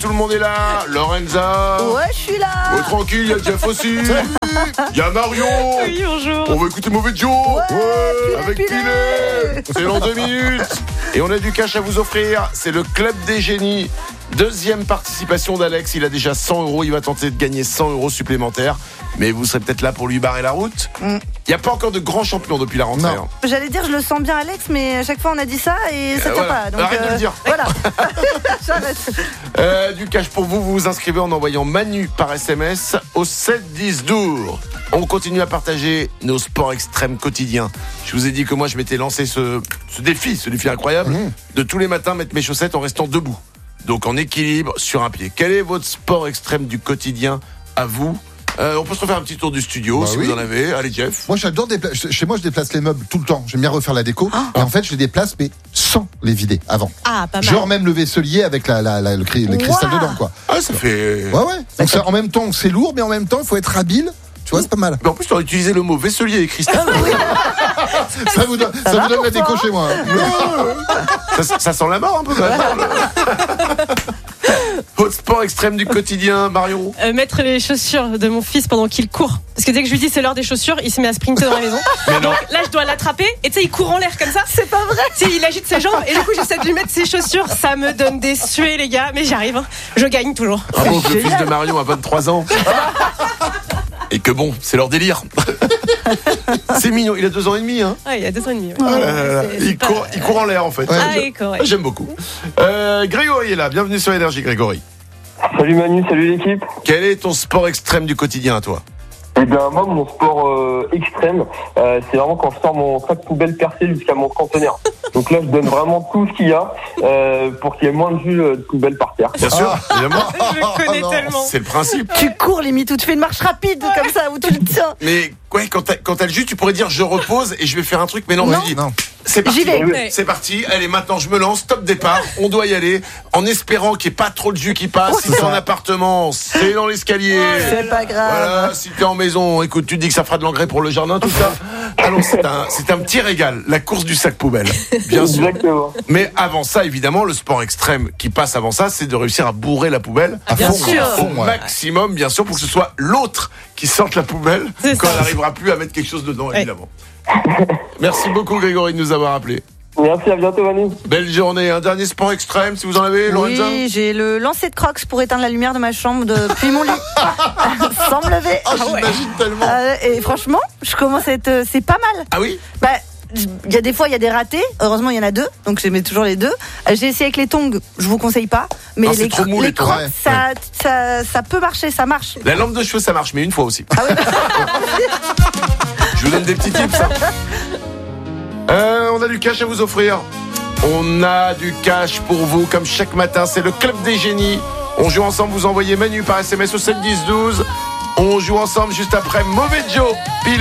tout le monde est là. Lorenza. Ouais, je suis là. Oh, tranquille, il y a Jeff aussi. Il y a Mario. Oui, bonjour. On va écouter Mauvais Joe. Ouais, avec Pilet. Pilet. C'est dans 2 minutes. Et on a du cash à vous offrir. C'est le Club des Génies. Deuxième participation d'Alex. Il a déjà 100 €. Il va tenter de gagner 100 € supplémentaires. Mais vous serez peut-être là pour lui barrer la route. Il n'y a pas encore de grands champions depuis la rentrée. Non. J'allais dire, je le sens bien, Alex, mais à chaque fois on a dit ça et ça tient voilà. pas. Donc, Arrête de le dire. Voilà. J'arrête. Du cash pour vous. Vous vous inscrivez en envoyant Manu par SMS au 7 10 12. On continue à partager nos sports extrêmes quotidiens. Je vous ai dit que moi je m'étais lancé ce défi incroyable de tous les matins mettre mes chaussettes en restant debout. Donc en équilibre sur un pied. Quel est votre sport extrême du quotidien à vous? On peut se refaire un petit tour du studio si vous en avez. Allez Jeff. Moi j'adore chez moi je déplace les meubles tout le temps. J'aime bien refaire la déco. Et en fait je les déplace mais sans les vider avant. Ah, pas mal. Genre même le vaisselier avec le cristal dedans quoi. Ah ça fait... Ouais. Donc ça, en même temps c'est lourd mais en même temps il faut être habile. Tu vois c'est pas mal. Mais en plus tu as utilisé le mot vaisselier et cristal. Ça vous donne la déco chez moi. ça sent la mort un peu quand même. Votre sport extrême du quotidien, Marion? Mettre les chaussures de mon fils pendant qu'il court. Parce que dès que je lui dis c'est l'heure des chaussures, il se met à sprinter dans la maison. Donc là, je dois l'attraper. Et tu sais, il court en l'air comme ça. C'est pas vrai. Tu sais, il agite ses jambes. Et du coup, j'essaie de lui mettre ses chaussures. Ça me donne des suées, les gars. Mais j'y arrive. Hein. Je gagne toujours. Bravo, le fils de Marion a 23 ans. Et que bon, c'est leur délire. C'est mignon, il a 2 ans et demi. Hein. Ouais, il y a 2 ans et demi. Il court en l'air en fait. Ah, il court, ouais. J'aime beaucoup. Grégory est là, bienvenue sur Énergie Grégory. Salut Manu, salut l'équipe. Quel est ton sport extrême du quotidien à toi? Eh bien moi mon sport extrême, c'est vraiment quand je sors mon sac poubelle percé jusqu'à mon conteneur. Donc là je donne vraiment tout ce qu'il y a pour qu'il y ait moins de jus de poubelle par terre. Bien sûr, évidemment. Je le connais tellement. C'est le principe. Tu cours limite ou tu fais une marche rapide comme ça où tu le tiens. Mais ouais, quand t'as le jus, tu pourrais dire je repose et je vais faire un truc. Mais non, Non. vas-y. Non. C'est parti. J'y vais. C'est parti. Allez, maintenant je me lance. Top départ. On doit y aller en espérant qu'il n'y ait pas trop de jus qui passe. Si t'es en appartement, c'est dans l'escalier. C'est pas grave. Voilà. Si t'es en maison, écoute, tu te dis que ça fera de l'engrais pour le jardin, tout ça. Alors c'est un petit régal. La course du sac poubelle. Bien sûr. Exactement. Mais avant ça, évidemment, le sport extrême qui passe avant ça, c'est de réussir à bourrer la poubelle Bien sûr. au maximum, bien sûr, pour que ce soit l'autre qui sorte la poubelle C'est quand ça. elle n'arrivera plus à mettre quelque chose dedans, évidemment. Merci beaucoup, Grégory, de nous avoir appelés. Merci, à bientôt Manu. Belle journée. Un dernier sport extrême, si vous en avez, Lorenza? Oui, j'ai le lancer de crocs pour éteindre la lumière de ma chambre depuis mon lit. Sans me lever. J'imagine tellement. Et franchement, je commence à être... c'est pas mal. Ah oui? Bah, il y a des fois, il y a des ratés. Heureusement, il y en a 2. Donc, je mets toujours les 2. J'ai essayé avec les tongs. Je vous conseille pas. Mais Non, c'est trop mou, les tongs. crocs, Ouais. ça peut marcher. Ça marche. La lampe de cheveux, ça marche, mais une fois aussi. Ah oui. Je vous donne des petits tips. On a du cash à vous offrir. On a du cash pour vous, comme chaque matin. C'est le Club des Génies. On joue ensemble. Vous envoyez Manu par SMS au 7 10 12. On joue ensemble juste après Mauvais Joe.